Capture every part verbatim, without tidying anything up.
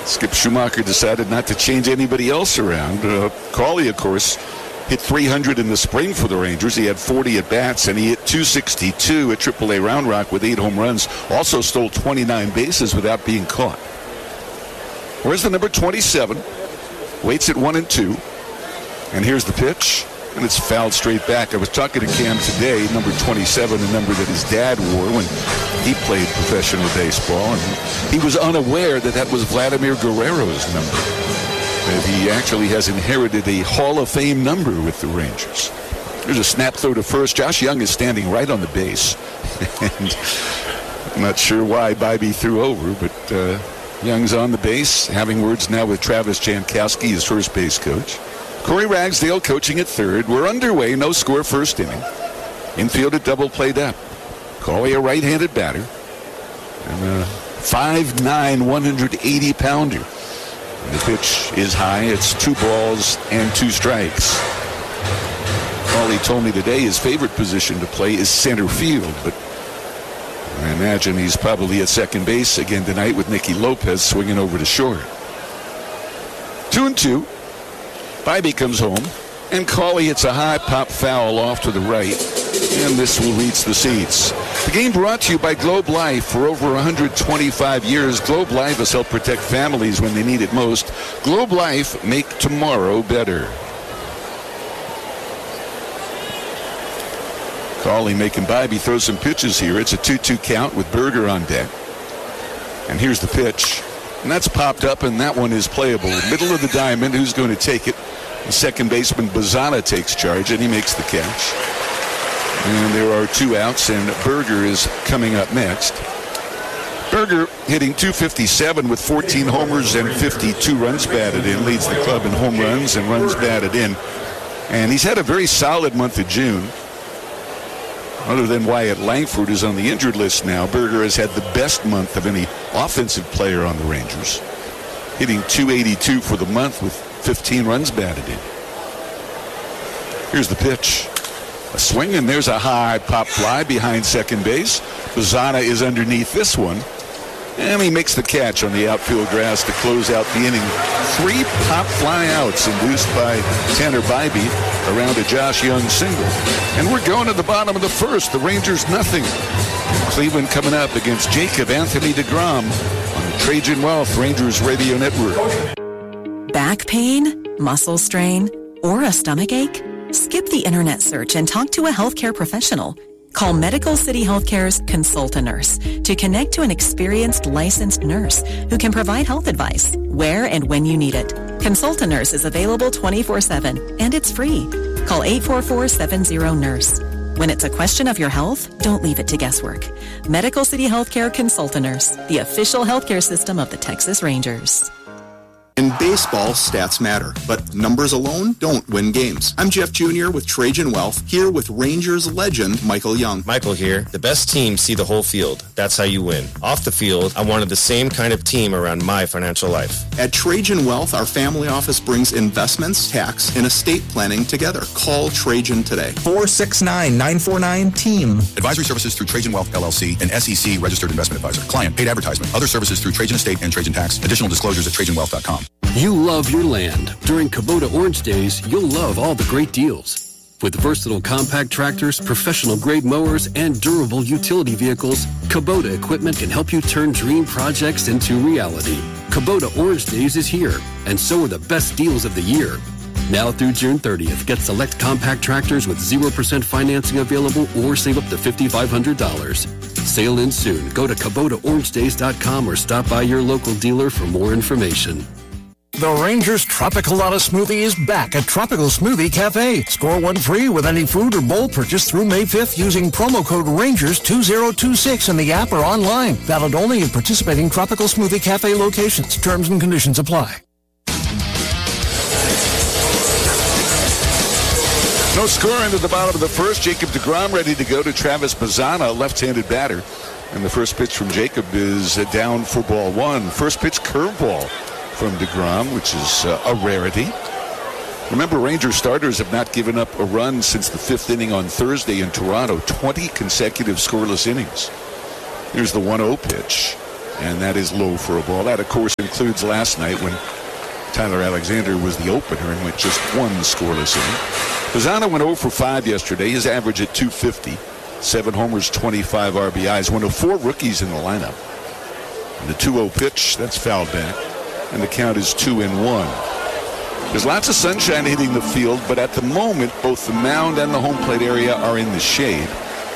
Skip Schumacher decided not to change anybody else around. Uh, Cawley, of course, hit three hundred in the spring for the Rangers. He had forty at-bats, and he hit two sixty-two at triple A Round Rock with eight home runs. Also stole twenty-nine bases without being caught. Where's the number twenty-seven? Waits at one and two. And here's the pitch. And it's fouled straight back. I was talking to Cam today, number twenty-seven, the number that his dad wore when he played professional baseball. And he was unaware that that was Vladimir Guerrero's number. That he actually has inherited a Hall of Fame number with the Rangers. There's a snap throw to first. Josh Young is standing right on the base. And I'm not sure why Bybee threw over, but uh, Young's on the base, having words now with Travis Jankowski, his first base coach. Corey Ragsdale coaching at third. We're underway. No score first inning. Infield at double play depth. Cawley a right-handed batter. And a five nine, one hundred eighty pounder. And the pitch is high. It's two balls and two strikes. Cawley told me today his favorite position to play is center field, but I imagine he's probably at second base again tonight with Nicky Lopez swinging over to short. Two and two. Bybee comes home, and Cawley hits a high pop foul off to the right, and this will reach the seats. The game brought to you by Globe Life. For over one hundred twenty-five years, Globe Life has helped protect families when they need it most. Globe Life, make tomorrow better. Cawley making Bybee throw some pitches here. It's a two two count with Berger on deck. And here's the pitch. And that's popped up, and that one is playable. Middle of the diamond, who's going to take it? The second baseman, Bazana, takes charge, and he makes the catch. And there are two outs, and Berger is coming up next. Berger hitting two fifty-seven with fourteen homers and fifty-two runs batted in. Leads the club in home runs and runs batted in. And he's had a very solid month of June. Other than Wyatt Langford, who's on the injured list now, Berger has had the best month of any offensive player on the Rangers. Hitting two eighty-two for the month with fifteen runs batted in. Here's the pitch. A swing, and there's a high pop fly behind second base. Bazana is underneath this one. And he makes the catch on the outfield grass to close out the inning. Three pop fly outs induced by Tanner Bybee around a Josh Young single. And we're going to the bottom of the first. The Rangers nothing. Cleveland coming up against Jacob Anthony deGrom on the Trajan Wealth Rangers Radio Network. Back pain, muscle strain, or a stomach ache? Skip the internet search and talk to a healthcare professional. Call Medical City Healthcare's Consult-A-Nurse to connect to an experienced licensed nurse who can provide health advice where and when you need it. Consult-A-Nurse is available twenty-four seven, and it's free. Call eight four four, seven zero, nurse. When it's a question of your health, don't leave it to guesswork. Medical City Healthcare Consult-A-Nurse, the official healthcare system of the Texas Rangers. In baseball, stats matter, but numbers alone don't win games. I'm Jeff Junior with Trajan Wealth, here with Rangers legend Michael Young. Michael here. The best teams see the whole field. That's how you win. Off the field, I wanted the same kind of team around my financial life. At Trajan Wealth, our family office brings investments, tax, and estate planning together. Call Trajan today. four six nine, nine four nine, team. Advisory services through Trajan Wealth, L L C, an S E C registered investment advisor. Client, paid advertisement. Other services through Trajan Estate and Trajan Tax. Additional disclosures at trajan wealth dot com. You love your land. During Kubota Orange Days, you'll love all the great deals. With versatile compact tractors, professional-grade mowers, and durable utility vehicles, Kubota equipment can help you turn dream projects into reality. Kubota Orange Days is here, and so are the best deals of the year. Now through June thirtieth, get select compact tractors with zero percent financing available or save up to five thousand five hundred dollars. Sale ends soon. Go to Kubota Orange Days dot com or stop by your local dealer for more information. The Rangers Tropical Lotta Smoothie is back at Tropical Smoothie Cafe. Score one free with any food or bowl purchase through May fifth using promo code Rangers two zero two six in the app or online. Valid only in participating Tropical Smoothie Cafe locations. Terms and conditions apply. No score into the bottom of the first. Jacob deGrom ready to go to Travis Bazana, left-handed batter. And the first pitch from Jacob is down for ball one. First pitch curveball from deGrom, which is uh, a rarity. Remember, Ranger starters have not given up a run since the fifth inning on Thursday in Toronto. twenty consecutive scoreless innings. Here's the one oh pitch. and that is low for a ball. That, of course, includes last night when Tyler Alexander was the opener and went just one scoreless inning. Bazzana went oh for five yesterday. His average at two fifty. Seven homers, twenty-five R B Is. One of four rookies in the lineup. And the two oh pitch, that's fouled back. And the count is two and one. There's lots of sunshine hitting the field, but at the moment, both the mound and the home plate area are in the shade.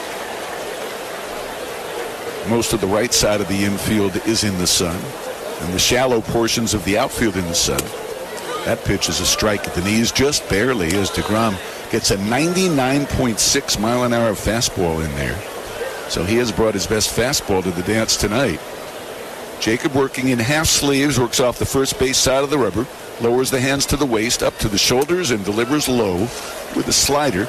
Most of the right side of the infield is in the sun, and the shallow portions of the outfield in the sun. That pitch is a strike at the knees, just barely, as DeGrom gets a ninety-nine point six mile an hour fastball in there. So he has brought his best fastball to the dance tonight. Jacob, working in half sleeves, works off the first base side of the rubber, lowers the hands to the waist, up to the shoulders, and delivers low with a slider.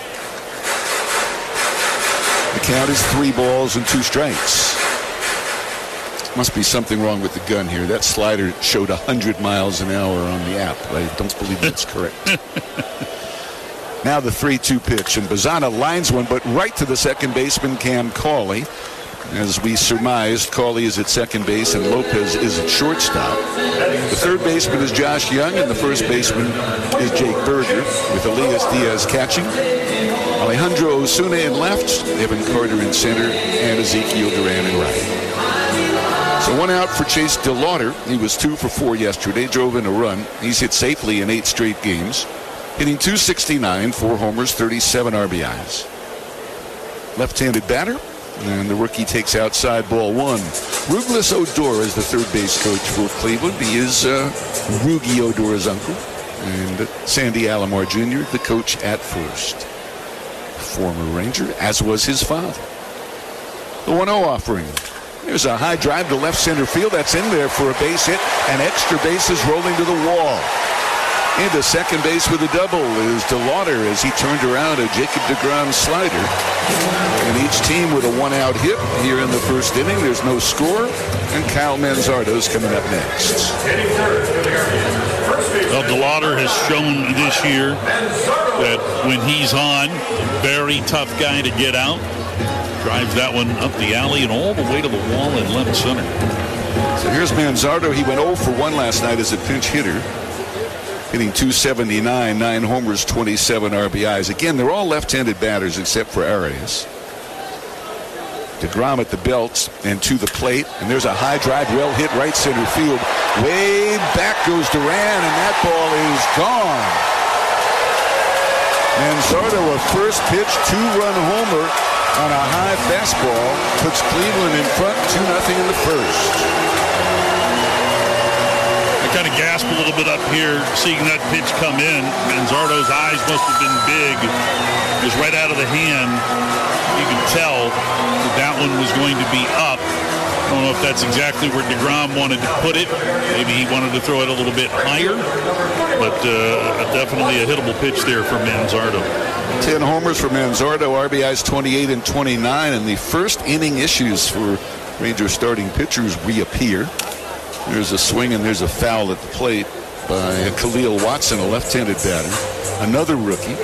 The count is three balls and two strikes. Must be something wrong with the gun here. That slider showed one hundred miles an hour on the app. I don't believe that's correct. Now the three two pitch, and Bazzana lines one, but right to the second baseman, Cam Cauley. As we surmised, Cauley is at second base and Lopez is at shortstop. The third baseman is Josh Young, and the first baseman is Jake Berger, with Elias Diaz catching, Alejandro Osuna in left, Evan Carter in center, and Ezekiel Duran in right. So one out for Chase DeLauder. He was two for four yesterday, drove in a run. He's hit safely in eight straight games, hitting two sixty-nine, four homers, thirty-seven R B Is. Left-handed batter. And the rookie takes outside ball one. Ruglis Odor is the third base coach for Cleveland. He is uh, Rugi Odor's uncle. And Sandy Alomar Junior, the coach at first. Former Ranger, as was his father. The one oh offering. There's a high drive to left center field. That's in there for a base hit. And extra bases rolling to the wall. Into second base with a double is DeLauder as he turned around a Jacob DeGrom slider. And each team with a one-out hit here in the first inning. There's no score, and Kyle Manzardo's coming up next. Well, DeLauder has shown this year that when he's on, very tough guy to get out. Drives that one up the alley and all the way to the wall in left center. So here's Manzardo. He went oh for one last night as a pinch hitter, hitting two seventy-nine, nine homers, twenty-seven R B Is. Again, they're all left-handed batters except for Arias. DeGrom at the belt and to the plate, and there's a high drive, well hit right center field. Way back goes Duran, and that ball is gone. Manzardo, a first pitch, two-run homer on a high fastball, puts Cleveland in front two nothing in the first. Kind of gasped a little bit up here seeing that pitch come in. Manzardo's eyes must have been big. It was right out of the hand. You could tell that that one was going to be up. I don't know if that's exactly where DeGrom wanted to put it. Maybe he wanted to throw it a little bit higher, but uh, definitely a hittable pitch there for Manzardo. Ten homers for Manzardo, R B Is twenty-eight and twenty-nine, and the first inning issues for Rangers starting pitchers reappear. There's a swing and there's a foul at the plate by Khalil Watson, a left-handed batter. Another rookie.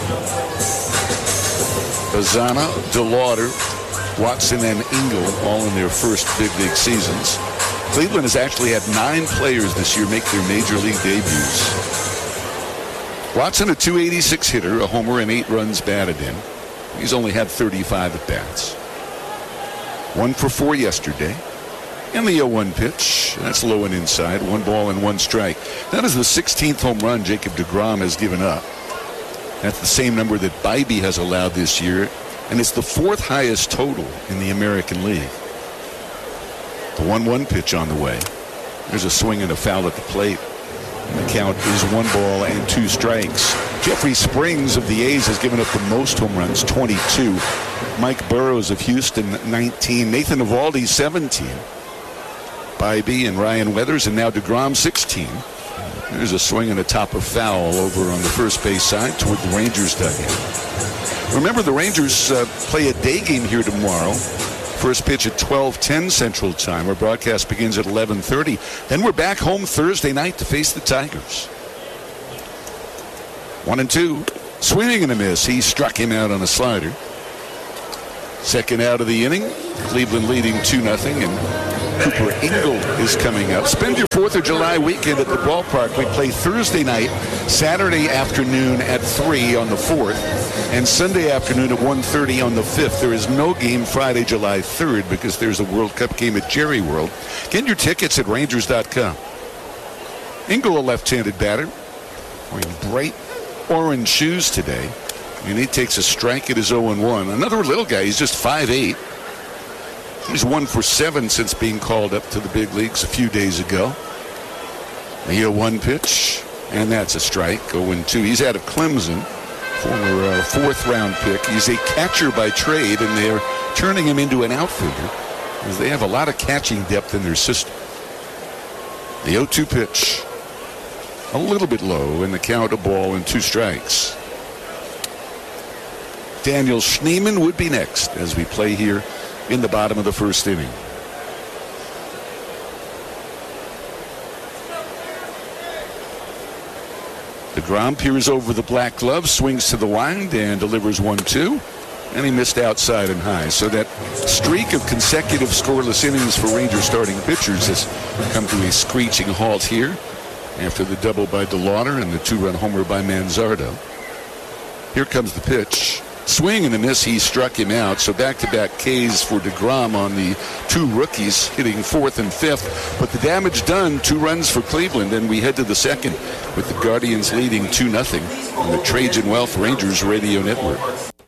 Bazzana, DeLauder, Watson, and Engel all in their first big league seasons. Cleveland has actually had nine players this year make their major league debuts. Watson, a two eighty-six hitter, a homer, and eight runs batted in. He's only had thirty-five at-bats. One for four yesterday. And the oh one pitch, that's low and inside, one ball and one strike. That is the sixteenth home run Jacob DeGrom has given up. That's the same number that Bybee has allowed this year, and it's the fourth highest total in the American League. The one one pitch on the way. There's a swing and a foul at the plate. And the count is one ball and two strikes. Jeffrey Springs of the A's has given up the most home runs, twenty-two. Mike Burrows of Houston, nineteen. Nathan Eovaldi, seventeen. Bybee and Ryan Weathers, and now DeGrom, sixteen. There's a swing and a top of foul over on the first base side toward the Rangers dugout. Remember, the Rangers uh, play a day game here tomorrow. First pitch at twelve ten Central Time. Our broadcast begins at eleven thirty. Then we're back home Thursday night to face the Tigers. One and two. Swinging and a miss. He struck him out on a slider. Second out of the inning. Cleveland leading two nothing, and Cooper Ingle is coming up. Spend your fourth of July weekend at the ballpark. We play Thursday night, Saturday afternoon at three on the fourth, and Sunday afternoon at one thirty on the fifth. There is no game Friday, July third, because there's a World Cup game at Jerry World. Get your tickets at Rangers dot com. Ingle, a left-handed batter, wearing bright orange shoes today, and he takes a strike at his oh and one. Another little guy, he's just five eight. He's one for seven since being called up to the big leagues a few days ago. The oh one pitch, and that's a strike, oh and two. He's out of Clemson, former uh, fourth-round pick. He's a catcher by trade, and they're turning him into an outfielder because they have a lot of catching depth in their system. The oh two pitch, a little bit low, and the count a ball and two strikes. Daniel Schneemann would be next as we play here in the bottom of the first inning. DeGrom peers over the black glove, swings to the wind, and delivers one two. And he missed outside and high. So that streak of consecutive scoreless innings for Rangers starting pitchers has come to a screeching halt here after the double by DeLauder and the two-run homer by Manzardo. Here comes the pitch. Swing and a miss, he struck him out. So back-to-back Ks for DeGrom on the two rookies hitting fourth and fifth. But the damage done, two runs for Cleveland, and we head to the second with the Guardians leading two nothing on the Trajan Wealth Rangers Radio Network.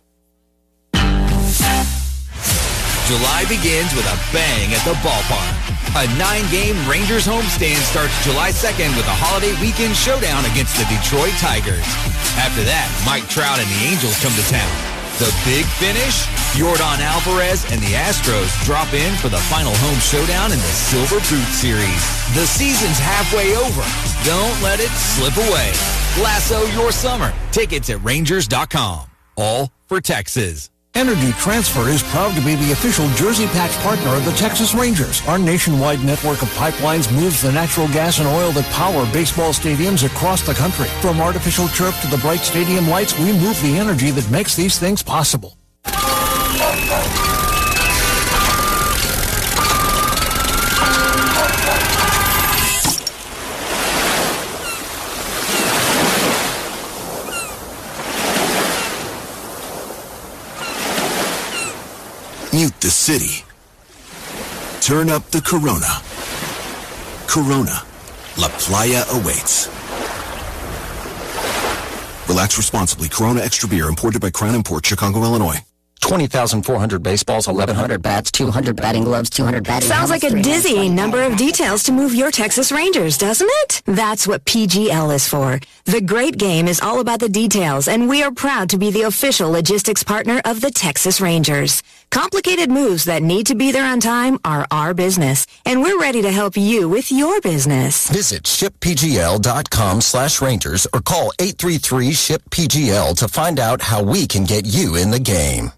July begins with a bang at the ballpark. A nine-game Rangers homestand starts July second with a holiday weekend showdown against the Detroit Tigers. After that, Mike Trout and the Angels come to town. The big finish? Yordan Alvarez and the Astros drop in for the final home showdown in the Silver Boot Series. The season's halfway over. Don't let it slip away. Lasso your summer. Tickets at Rangers dot com. All for Texas. Energy Transfer is proud to be the official Jersey Patch partner of the Texas Rangers. Our nationwide network of pipelines moves the natural gas and oil that power baseball stadiums across the country. From artificial turf to the bright stadium lights, we move the energy that makes these things possible. Mute the city. Turn up the Corona. Corona. La Playa awaits. Relax responsibly. Corona Extra Beer, imported by Crown Import, Chicago, Illinois. twenty thousand four hundred baseballs, eleven hundred bats, two hundred batting gloves, two hundred batting Sounds like a dizzying number of details to move your Texas Rangers, doesn't it? That's what P G L is for. The great game is all about the details, and we are proud to be the official logistics partner of the Texas Rangers. Complicated moves that need to be there on time are our business, and we're ready to help you with your business. Visit ship p g l dot com slash Rangers or call eight three three, S H I P P G L to find out how we can get you in the game.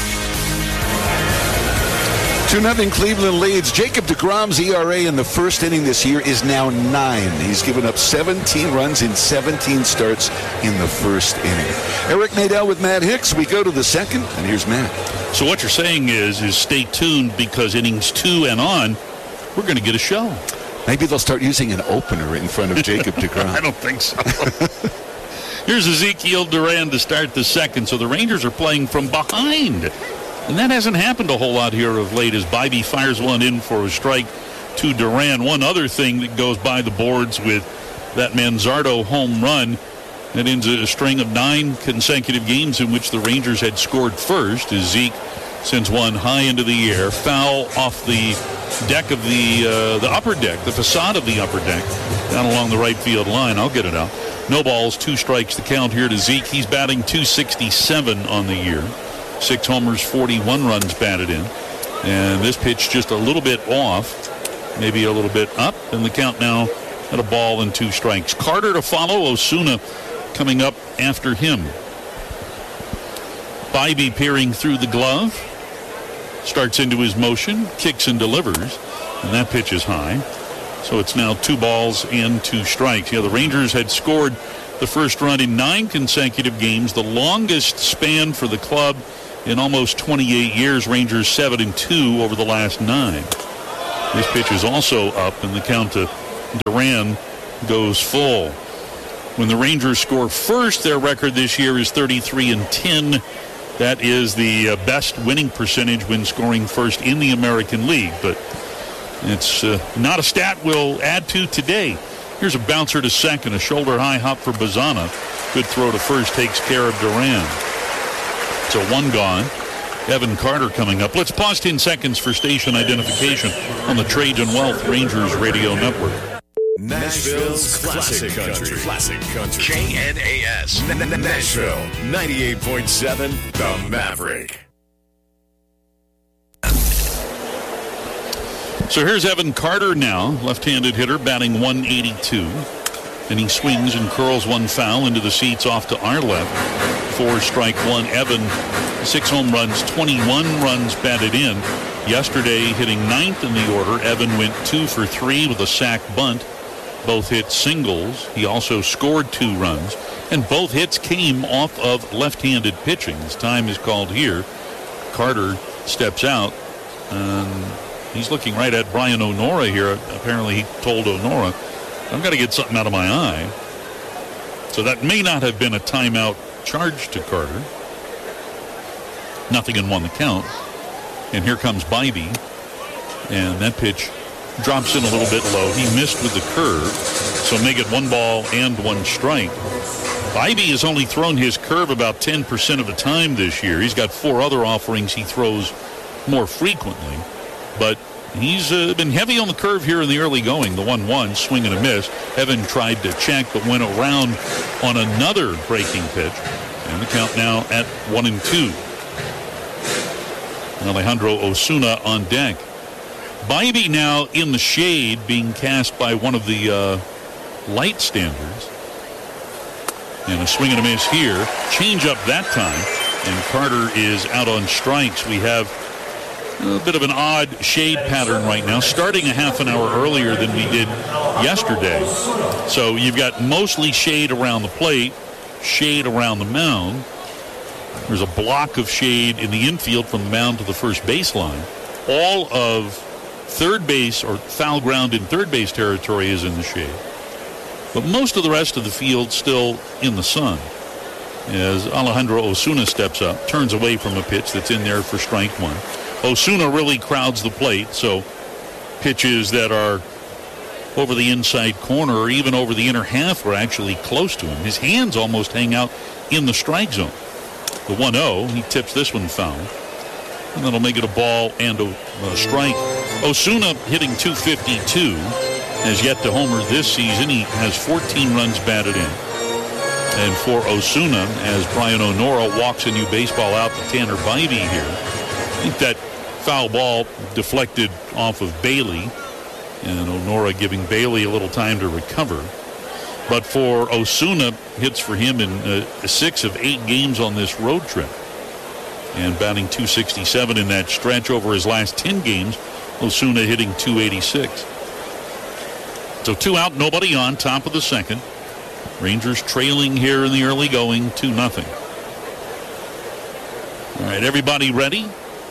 two nothing Cleveland leads. Jacob DeGrom's E R A in the first inning this year is now nine. He's given up seventeen runs in seventeen starts in the first inning. Eric Nadel with Matt Hicks. We go to the second, and here's Matt. So what you're saying is, is stay tuned, because innings two and on, we're going to get a show. Maybe they'll start using an opener in front of Jacob DeGrom. I don't think so. Here's Ezekiel Duran to start the second. So the Rangers are playing from behind. And that hasn't happened a whole lot here of late as Bybee fires one in for a strike to Duran. One other thing that goes by the boards with that Manzardo home run, that ends a string of nine consecutive games in which the Rangers had scored first, as Zeke sends one high into the air, foul off the deck of the uh, the upper deck, the facade of the upper deck, down along the right field line. I'll get it out. No balls, two strikes to count here to Zeke. He's batting two sixty-seven on the year. Six homers, forty-one runs batted in. And this pitch just a little bit off, maybe a little bit up, and the count now at a ball and two strikes. Carter to follow, Osuna coming up after him. Bybee peering through the glove, starts into his motion, kicks and delivers, and that pitch is high. So it's now two balls and two strikes. Yeah, the Rangers had scored the first run in nine consecutive games, the longest span for the club in almost twenty-eight years. Rangers seven and two over the last nine. This pitch is also up, and the count to Duran goes full. When the Rangers score first, their record this year is thirty-three and ten. That is the uh, best winning percentage when scoring first in the American League, but it's uh, not a stat we'll add to today. Here's a bouncer to second, a shoulder-high hop for Bazana. Good throw to first takes care of Duran. So one gone. Evan Carter coming up. Let's pause ten seconds for station identification on the Trajan Wealth Rangers Radio Network. Nashville's classic country. Classic country. K N A S. Nashville. ninety-eight point seven. The Maverick. So here's Evan Carter now, left-handed hitter, batting one eighty-two. And he swings and curls one foul into the seats off to our left. Four strike one. Evan, six home runs, twenty-one runs batted in. Yesterday, hitting ninth in the order, Evan went two for three with a sac bunt. Both hit singles. He also scored two runs. And both hits came off of left-handed pitching. As time is called here, Carter steps out. And he's looking right at Brian O'Nora here. Apparently he told O'Nora, I've got to get something out of my eye. So that may not have been a timeout charge to Carter. Nothing in one the count. And here comes Bybee. And that pitch drops in a little bit low. He missed with the curve. So make it one ball and one strike. Bybee has only thrown his curve about ten percent of the time this year. He's got four other offerings he throws more frequently. But he's uh, been heavy on the curve here in the early going. The one one, swing and a miss. Evan tried to check, but went around on another breaking pitch. And the count now at one and two. Alejandro Osuna on deck. Bybee now in the shade, being cast by one of the uh, light standards. And a swing and a miss here. Change up that time. And Carter is out on strikes. We have a bit of an odd shade pattern right now, starting a half an hour earlier than we did yesterday. So you've got mostly shade around the plate, shade around the mound. There's a block of shade in the infield from the mound to the first baseline. All of third base or foul ground in third base territory is in the shade. But most of the rest of the field still in the sun. As Alejandro Osuna steps up, turns away from a pitch that's in there for strike one. Osuna really crowds the plate, so pitches that are over the inside corner or even over the inner half are actually close to him. His hands almost hang out in the strike zone. The one oh, he tips this one foul. And that'll make it a ball and a, a strike. Osuna hitting two fifty-two, has yet to homer this season. He has fourteen runs batted in. And for Osuna, as Brian O'Nora walks a new baseball out to Tanner Bybee here, I think that foul ball deflected off of Bailey, and O'Nora giving Bailey a little time to recover. But for Osuna, hits for him in uh, six of eight games on this road trip. And batting two sixty-seven in that stretch over his last ten games. Osuna hitting two eighty-six. So two out, nobody on, top of the second. Rangers trailing here in the early going, two nothing. All right, everybody ready?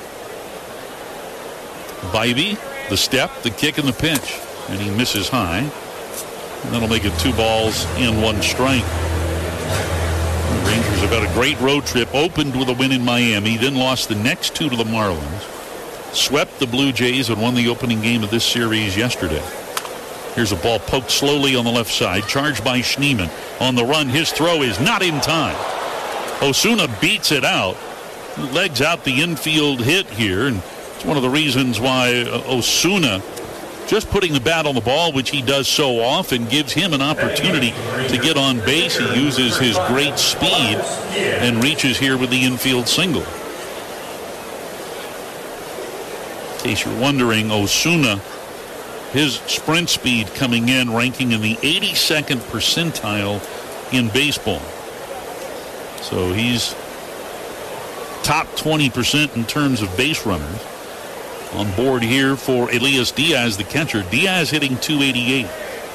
Bybee, the step, the kick, and the pitch. And he misses high. And that'll make it two balls and one strike. The Rangers have had a great road trip. Opened with a win in Miami, then lost the next two to the Marlins. Swept the Blue Jays and won the opening game of this series yesterday. Here's a ball poked slowly on the left side. Charged by Schneemann. On the run, his throw is not in time. Osuna beats it out. Legs out the infield hit here. And it's one of the reasons why Osuna, just putting the bat on the ball, which he does so often, gives him an opportunity to get on base. He uses his great speed and reaches here with the infield single. In case you're wondering, Osuna, his sprint speed coming in, ranking in the eighty-second percentile in baseball. So he's top twenty percent in terms of base runners. On board here for Elias Diaz, the catcher. Diaz hitting two eighty-eight.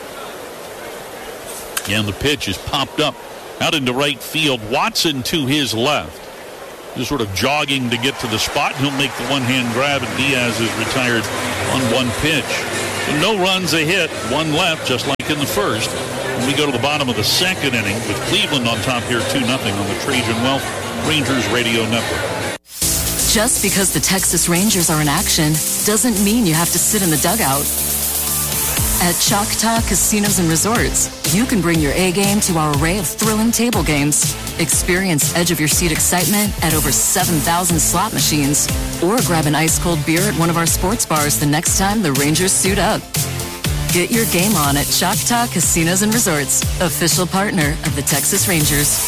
And the pitch is popped up out into right field. Watson to his left. Just sort of jogging to get to the spot. He'll make the one-hand grab, and Diaz is retired on one pitch. No runs, a hit, one left, just like in the first. And we go to the bottom of the second inning with Cleveland on top here two nothing on the Trajan Wealth Rangers Radio Network. Just because the Texas Rangers are in action doesn't mean you have to sit in the dugout. At Choctaw Casinos and Resorts, you can bring your A game to our array of thrilling table games. Experience edge-of-your-seat excitement at over seven thousand slot machines. Or grab an ice-cold beer at one of our sports bars the next time the Rangers suit up. Get your game on at Choctaw Casinos and Resorts, official partner of the Texas Rangers.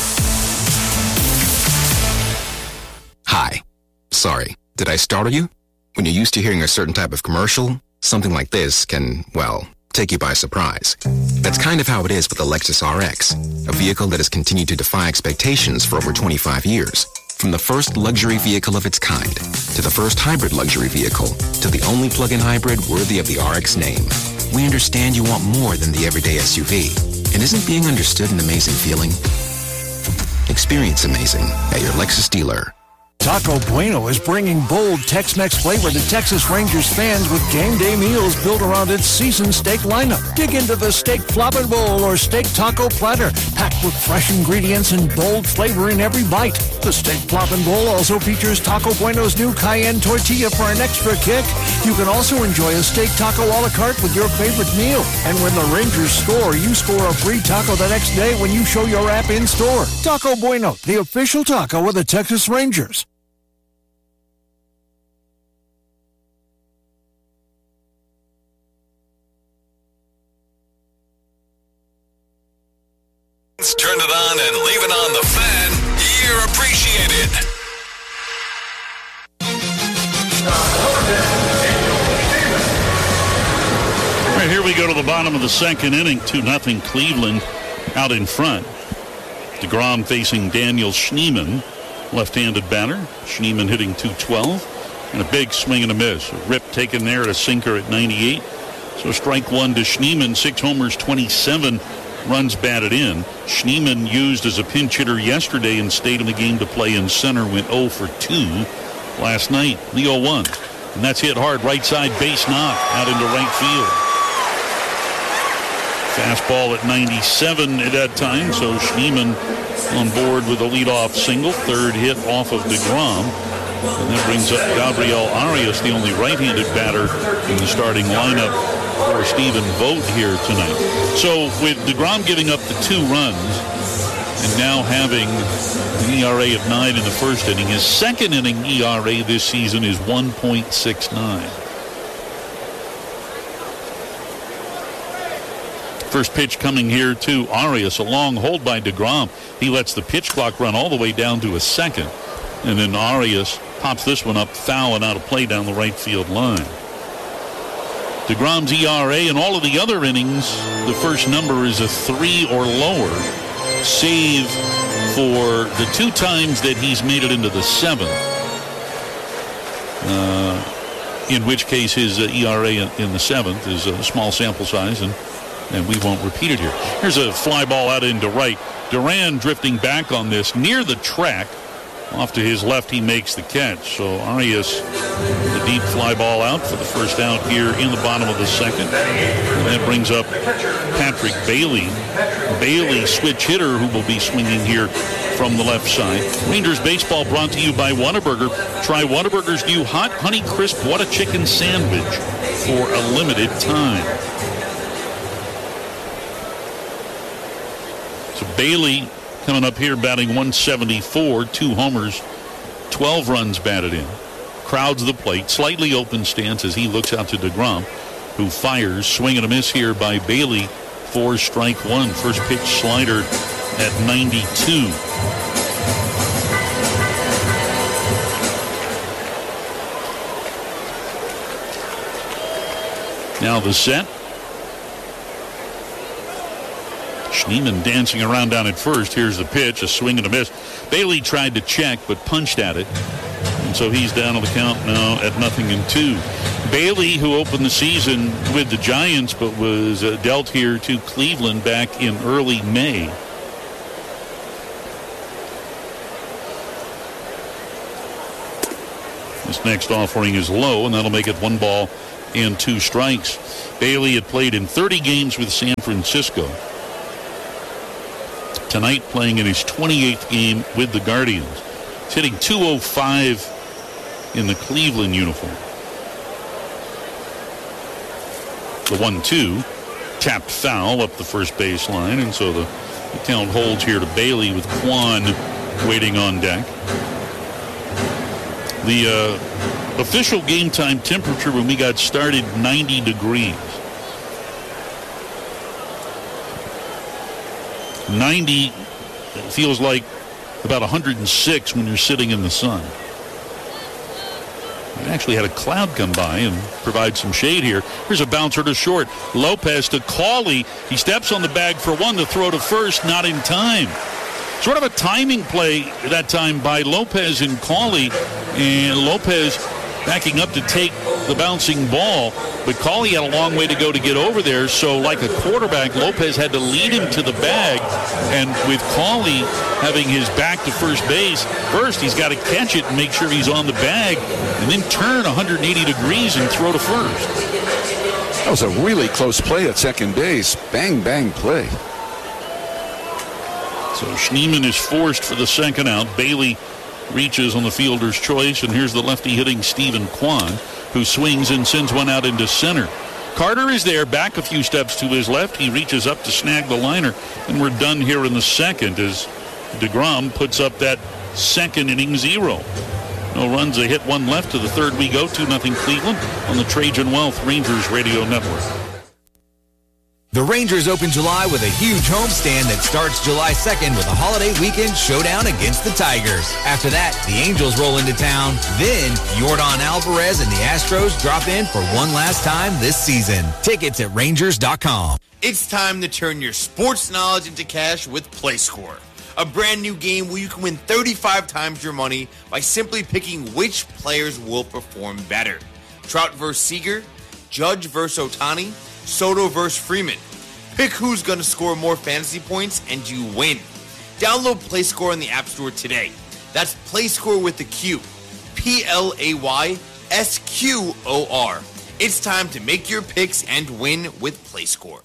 Hi. Sorry, did I startle you? When you're used to hearing a certain type of commercial, something like this can, well, take you by surprise. That's kind of how it is with the Lexus R X, a vehicle that has continued to defy expectations for over twenty-five years. From the first luxury vehicle of its kind, to the first hybrid luxury vehicle, to the only plug-in hybrid worthy of the R X name. We understand you want more than the everyday S U V. And isn't being understood an amazing feeling? Experience amazing at your Lexus dealer. Taco Bueno is bringing bold Tex-Mex flavor to Texas Rangers fans with game day meals built around its seasoned steak lineup. Dig into the steak flop and bowl or steak taco platter, packed with fresh ingredients and bold flavor in every bite. The steak flop and bowl also features Taco Bueno's new cayenne tortilla for an extra kick. You can also enjoy a steak taco a la carte with your favorite meal. And when the Rangers score, you score a free taco the next day when you show your app in-store. Taco Bueno, the official taco of the Texas Rangers. Turn it on and leave it on the fan. You're appreciated. All right, here we go to the bottom of the second inning. two nothing Cleveland out in front. DeGrom facing Daniel Schneemann, left-handed batter. Schneemann hitting two twelve. And a big swing and a miss. A rip taken there at a sinker at ninety-eight. So strike one to Schneemann. Six homers, twenty-seven runs batted in. Schneemann used as a pinch hitter yesterday and stayed in the game to play in center. Went oh for two last night. The oh one. And that's hit hard. Right side base knock out into right field. Fastball at ninety-seven at that time. So Schneemann on board with a leadoff single. Third hit off of DeGrom. And that brings up Gabriel Arias, the only right-handed batter in the starting lineup for Stephen Vogt here tonight. So with DeGrom giving up the two runs and now having an E R A of nine in the first inning, his second inning E R A this season is one point six nine. First pitch coming here to Arias, a long hold by DeGrom. He lets the pitch clock run all the way down to a second. And then Arias pops this one up foul and out of play down the right field line. DeGrom's E R A in all of the other innings, the first number is a three or lower, save for the two times that he's made it into the seventh, uh, in which case his uh, E R A in, in the seventh is a small sample size, and, and we won't repeat it here. Here's a fly ball out into right. Duran drifting back on this near the track. Off to his left, he makes the catch. So Arias, the deep fly ball out for the first out here in the bottom of the second. And that brings up Patrick Bailey. Bailey, switch hitter, who will be swinging here from the left side. Rangers baseball brought to you by Whataburger. Try Whataburger's new hot honey crisp Whata chicken sandwich for a limited time. So Bailey coming up here batting one seventy-four, two homers, twelve runs batted in. Crowds the plate, slightly open stance as he looks out to DeGrom, who fires. Swing and a miss here by Bailey for strike one. First pitch slider at ninety-two. Now the set. Schneemann dancing around down at first. Here's the pitch, a swing and a miss. Bailey tried to check, but punched at it. And so he's down on the count now at nothing and two. Bailey, who opened the season with the Giants, but was uh, dealt here to Cleveland back in early May. This next offering is low, and that'll make it one ball and two strikes. Bailey had played in thirty games with San Francisco. Tonight playing in his twenty-eighth game with the Guardians. He's hitting two oh five in the Cleveland uniform. The one two, tapped foul up the first baseline, and so the, the count holds here to Bailey with Kwan waiting on deck. The uh, official game time temperature when we got started, ninety degrees. ninety feels like about one hundred six when you're sitting in the sun. We actually had a cloud come by and provide some shade here. Here's a bouncer to short. Lopez to Cawley. He steps on the bag for one to throw to first, not in time. Sort of a timing play that time by Lopez and Cawley. And Lopez backing up to take the bouncing ball, but Cawley had a long way to go to get over there, so like a quarterback, Lopez had to lead him to the bag, and with Cawley having his back to first base, first he's got to catch it and make sure he's on the bag, and then turn one hundred eighty degrees and throw to first. That was a really close play at second base. Bang, bang play. So Schneemann is forced for the second out. Bailey reaches on the fielder's choice, and here's the lefty hitting Stephen Kwan, who swings and sends one out into center. Carter is there, back a few steps to his left. He reaches up to snag the liner, and we're done here in the second as DeGrom puts up that second inning zero. No runs, a hit, one left. To the third we go, two nothing Cleveland on the Trajan Wealth Rangers Radio Network. The Rangers open July with a huge homestand that starts July second with a holiday weekend showdown against the Tigers. After that, the Angels roll into town. Then, Yordan Alvarez and the Astros drop in for one last time this season. Tickets at Rangers dot com. It's time to turn your sports knowledge into cash with PlayScore. A brand new game where you can win thirty-five times your money by simply picking which players will perform better. Trout versus Seager, Judge versus Ohtani, Soto versus Freeman. Pick who's going to score more fantasy points and you win. Download PlayScore in the App Store today. That's PlayScore with the Q. P L A Y S Q O R. It's time to make your picks and win with PlayScore.